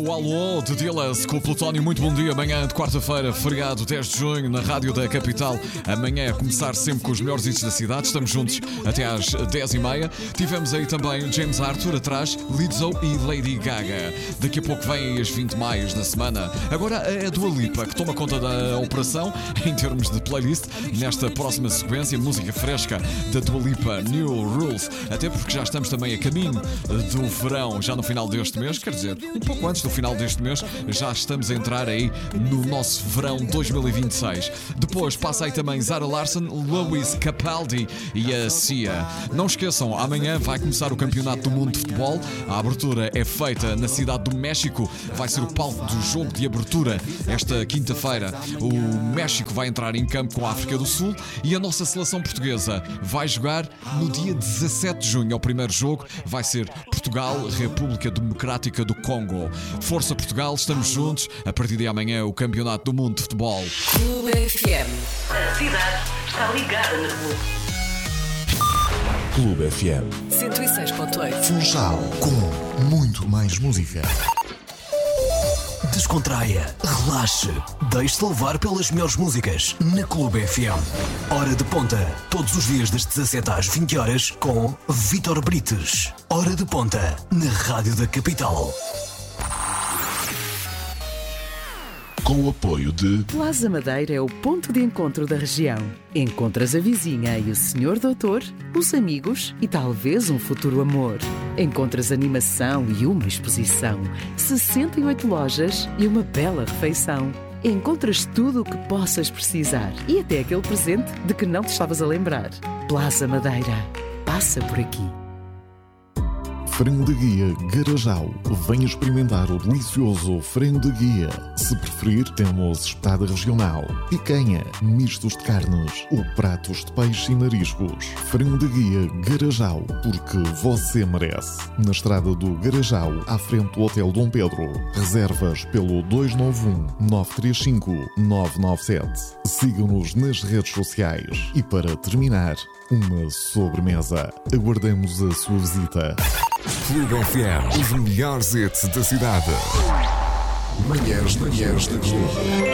o Alô de Dillas com o Plutónio. Muito bom dia, amanhã de quarta-feira, feriado 10 de junho, na Rádio da Capital. Amanhã a começar sempre com os melhores hits da cidade. Estamos juntos até às 10h30. Tivemos aí também James Arthur atrás, Lizzo e Lady Gaga. Daqui a pouco vêm as 20 maias da semana. Agora é a Dua Lipa que toma conta da operação em termos de playlist. Nesta próxima sequência, música fresca da Dua Lipa, New Rules. Até porque já estamos também a caminho do verão, já no final deste mês, quer dizer, um pouco antes do final deste mês, já estamos a entrar aí no nosso verão 2026. Depois passa aí também Zara Larsson, Lewis Capaldi e a Sia. Não esqueçam, amanhã vai começar o Campeonato do Mundo de Futebol. A abertura é feita na cidade do México, vai ser o palco do jogo de abertura esta quinta-feira. O México vai entrar em campo com a África do Sul e a nossa seleção portuguesa vai jogar no dia 17 de junho. É o primeiro jogo, vai ser Portugal, República Democrática do Congo. Força Portugal, estamos juntos. A partir de amanhã o Campeonato do Mundo de Futebol. Clube FM. A cidade está ligada na Clube. Clube FM 106.8. Funchal, com muito mais música. Descontraia, relaxe, deixe-se levar pelas melhores músicas na Clube FM. Hora de ponta, todos os dias das 17 às 20 horas com Vítor Brites. Hora de ponta, na Rádio da Capital. Com o apoio de Plaza Madeira é o ponto de encontro da região. Encontras a vizinha e o senhor doutor, os amigos e talvez um futuro amor. Encontras animação e uma exposição, 68 lojas e uma bela refeição. Encontras tudo o que possas precisar e até aquele presente de que não te estavas a lembrar. Plaza Madeira. Passa por aqui. Frango de Guia Garajal. Venha experimentar o delicioso frango de guia. Se preferir, temos espetada regional, picanha, mistos de carnes ou pratos de peixe e mariscos. Frango de Guia Garajal, porque você merece. Na estrada do Garajal, à frente do Hotel Dom Pedro. Reservas pelo 291-935-997. Sigam-nos nas redes sociais. E para terminar, uma sobremesa. Aguardamos a sua visita. Clube FM, os melhores hits da cidade. Manhãs da Clube.